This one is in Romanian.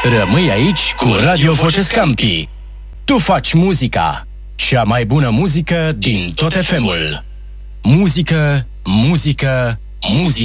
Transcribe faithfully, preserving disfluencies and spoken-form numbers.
Rămâi aici cu Radio Voce Scampi. Tu faci muzica, cea mai bună muzică din tot F M-ul. Muzică, muzică, muzică.